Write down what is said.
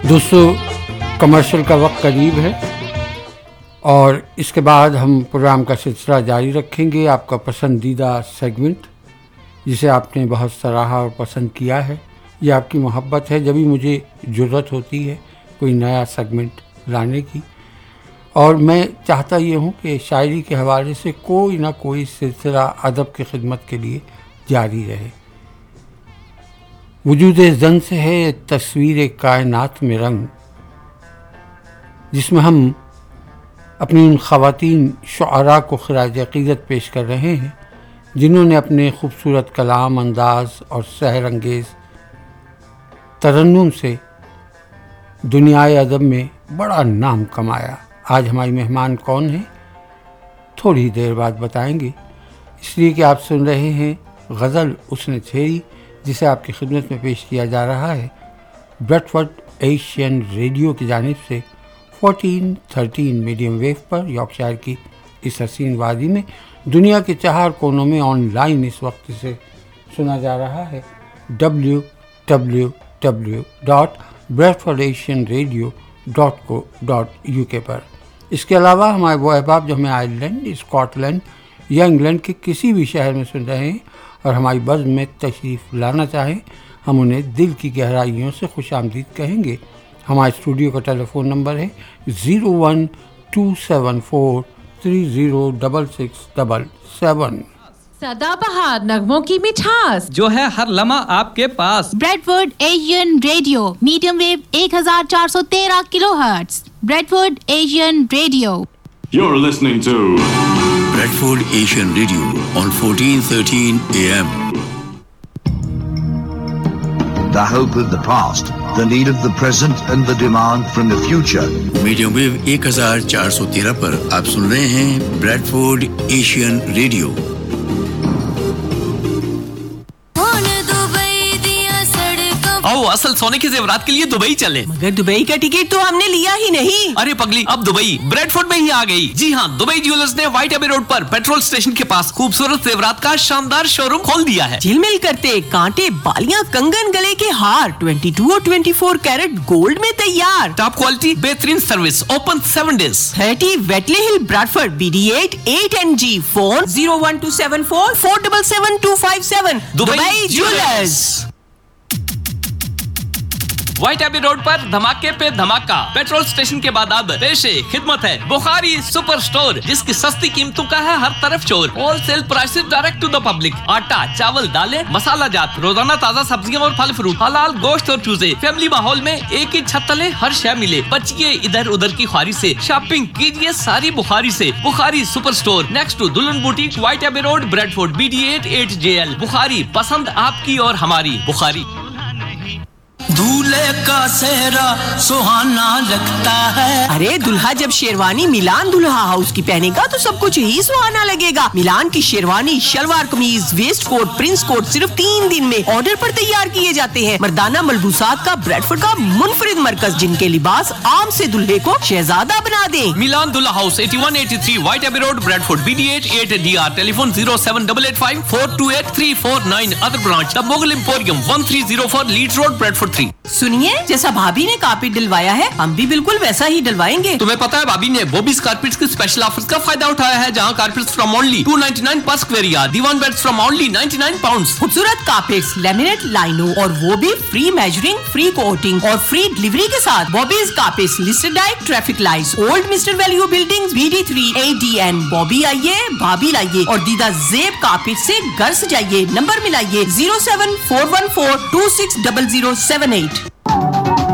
دوستو کمرشل کا وقت قریب ہے اور اس کے بعد ہم پروگرام کا سلسلہ جاری رکھیں گے. آپ کا پسندیدہ سیگمنٹ جسے آپ نے بہت سراہا اور پسند کیا ہے، یہ آپ کی محبت ہے جبھی مجھے ضرورت ہوتی ہے کوئی نیا سیگمنٹ لانے کی، اور میں چاہتا یہ ہوں کہ شاعری کے حوالے سے کوئی نہ کوئی سلسلہ ادب کی خدمت کے لیے جاری رہے. وجود زن سے ہے تصویر کائنات میں رنگ، جس میں ہم اپنی ان خواتین شعراء کو خراج عقیدت پیش کر رہے ہیں جنہوں نے اپنے خوبصورت کلام انداز اور سحر انگیز ترنم سے دنیائے ادب میں بڑا نام کمایا. آج ہماری مہمان کون ہیں تھوڑی دیر بعد بتائیں گے، اس لیے کہ آپ سن رہے ہیں غزل اس نے چھیڑی، جسے آپ کی خدمت میں پیش کیا جا رہا ہے بریڈ فورڈ ایشین ریڈیو کی جانب سے 1413 میڈیم ویو پر یارکشائر کی اس حسین وادی میں. دنیا کے 4 کونوں میں آن لائن اس وقت سے سنا جا رہا ہے www.bradfordasianradio.co.uk پر. اس کے علاوہ ہمارے وہ احباب جو ہمیں آئرلینڈ، اسکاٹ لینڈ یا انگلینڈ کے کسی بھی شہر میں سن رہے ہیں اور ہماری بزم میں تشریف لانا چاہیں، ہم انہیں دل کی گہرائیوں سے خوش آمدید کہیں گے. ہمارے اسٹوڈیو کا ٹیلی فون نمبر ہے 01274306677. سدا بہار نغموں کی مٹھاس جو ہے ہر لمحہ آپ کے پاس. Bread Ford Asian radio medium view 1413 kilo hertz. Bread Ford Asian radio. You're listening to Bradford Asian Radio on 1413 AM. The hope of the past, the need of the present and the demand from the future. Medium wave 1413 پر آپ سن رہے ہیں Bradford Asian Radio. او اصل سونے کے زیورات کے لیے Dubai چلے. مگر دبئی کا ٹکٹ تو ہم نے لیا ہی نہیں. ارے پگلی، اب دبئی بریڈ فورڈ میں ہی آ گئی. جی ہاں، دبئی جیولرز نے وائٹ ایبی روڈ پر پیٹرول اسٹیشن کے پاس خوبصورت زیورات کا شاندار شو روم کھول دیا ہے. جھل مل کرتے کانٹے، بالیاں، کنگن، گلے کے ہار 22 اور 24 کیرٹ گولڈ میں تیار. ٹاپ کوالٹی، بہترین سروس، اوپن 7 days. 30 ویٹلے ہل براڈفورڈ BD8 8NG. Phone 01274 477 257. Dubai jewellers. White Abbey road پر دھماکے پہ دھماکہ. پیٹرول اسٹیشن کے بعد اب پیش خدمت ہے بخاری سپر اسٹور، جس کی سستی قیمتوں کا ہے ہر طرف شور. Whole cell prices direct to the public. آٹا، چاول، دالیں، مسالہ جات، روزانہ تازہ سبزیاں اور پھل فروٹ، حلال گوشت اور چوزے. فیملی ماحول میں ایک ہی چھت تلے ہر شے ملے. بچیے ادھر ادھر کی خواری سے، شاپنگ کیجیے ساری بخاری سے. بخاری سپر اسٹور نیکسٹ ٹو دلہن boutique, white Abbey road, bread Ford BD8 8JL. بخاری، پسند آپ کی اور ہماری. بخاری. دولہے کا صحرا سہانا لگتا ہے. ارے دلہا جب شیروانی ملان دلہا ہاؤس کی پہنے گا تو سب کچھ ہی سہانا لگے گا. ملان کی شیروانی، شلوار قمیض، ویسٹ کوٹ، پرنس کوٹ صرف 3 دن میں آرڈر پر تیار کیے جاتے ہیں. مردانہ ملبوسات کا بریڈ فورڈ کا منفرد مرکز، جن کے لباس عام سے دلہے کو شہزادہ بنا دیں. ملان دلہا house 8183 white Abbey road, bread Ford BD8 8DR. Telephone 07885 428 349. Other branch دا Mughal emporium 1304 leads road, bread Ford 3. سنیے، جیسا بھابی نے کارپیٹ ڈلوایا ہے ہم بھی بالکل ویسا ہی ڈلوائیں گے. تمہیں پتا ہے بھابی نے بوبیز کارپیٹس کے اسپیشل آفرز کا فائدہ اٹھایا ہے، جہاں carpets from only 299 per square yard, دیوان بیڈز فرام اونلی 99 پاؤنڈز. خوبصورت کارپیٹس، لیمینیٹ، لائنو اور وہ بھی فری میجرنگ، فری کوٹنگ اور فری ڈلیوری کے ساتھ. بوبیز carpets, listed diet, traffic lights, old mister value building, BD3 8DN. Bobby آئیے، بھابی لائیے اور دیدہ زیب کارپیٹ سے گھر سجائیے. نمبر ملائیے 07414 260078.